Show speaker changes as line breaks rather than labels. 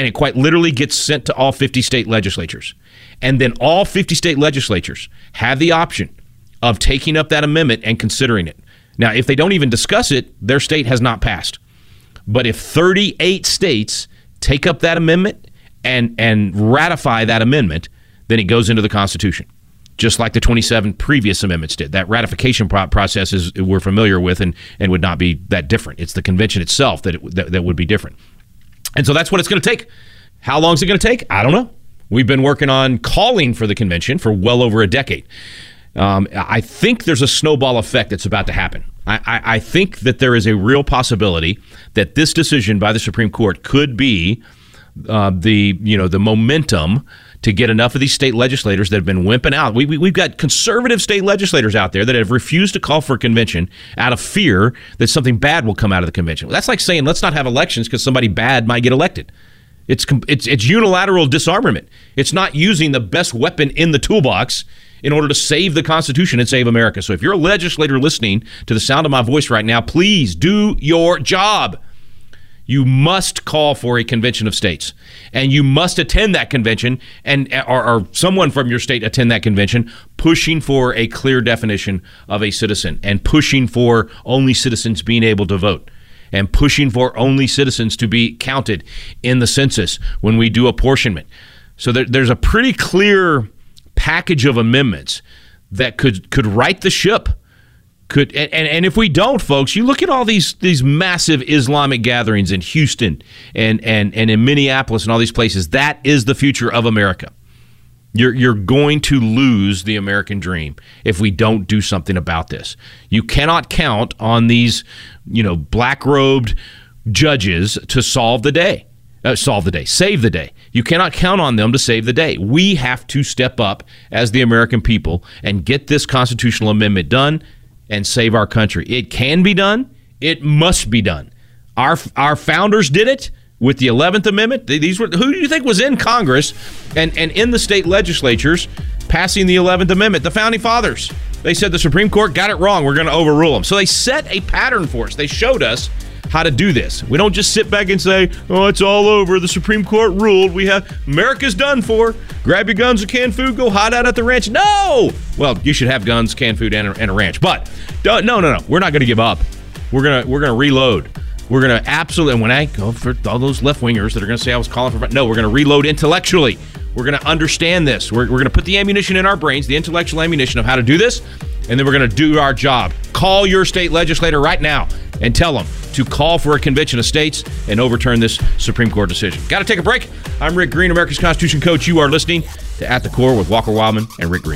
and it quite literally gets sent to all 50 state legislatures. And then all 50 state legislatures have the option of taking up that amendment and considering it. Now, if they don't even discuss it, their state has not passed. But if 38 states take up that amendment and ratify that amendment, then it goes into the Constitution, just like the 27 previous amendments did. That ratification process is we're familiar with and would not be that different. It's the convention itself that would be different. And so that's what it's going to take. How long is it going to take? I don't know. We've been working on calling for the convention for well over a decade. I think there's a snowball effect that's about to happen. I think that there is a real possibility that this decision by the Supreme Court could be the momentum to get enough of these state legislators that have been wimping out. We've got conservative state legislators out there that have refused to call for a convention out of fear that something bad will come out of the convention. That's like saying let's not have elections because somebody bad might get elected. It's unilateral disarmament. It's not using the best weapon in the toolbox in order to save the Constitution and save America. So if you're a legislator listening to the sound of my voice right now, please do your job. You must call for a convention of states, and you must attend that convention, or someone from your state attend that convention, pushing for a clear definition of a citizen and pushing for only citizens being able to vote and pushing for only citizens to be counted in the census when we do apportionment. So there's a pretty clear package of amendments that could right the ship. And if we don't, folks, you look at all these massive Islamic gatherings in Houston and in Minneapolis and all these places. That is the future of America. You're going to lose the American dream if we don't do something about this. You cannot count on these, black-robed judges to save the day. You cannot count on them to save the day. We have to step up as the American people and get this constitutional amendment done and save our country. It can be done. It must be done. Our founders did it with the 11th Amendment. Who do you think was in Congress and in the state legislatures passing the 11th Amendment? The Founding Fathers. They said the Supreme Court got it wrong. We're going to overrule them. So they set a pattern for us. They showed us how to do this. We don't just sit back and say, oh, it's all over. The Supreme Court ruled. America's done for. Grab your guns and canned food, go hide out at the ranch. No! Well, you should have guns, canned food, and a ranch. But no. We're not going to give up. We're gonna reload. We're going to absolutely, and when I go for all those left-wingers that are going to say I was calling for, no, we're going to reload intellectually. We're going to understand this. We're going to put the ammunition in our brains, the intellectual ammunition of how to do this, and then we're going to do our job. Call your state legislator right now and tell them to call for a convention of states and overturn this Supreme Court decision. Got to take a break. I'm Rick Green, America's Constitution Coach. You are listening to At the Core with Walker Wildman and Rick Green.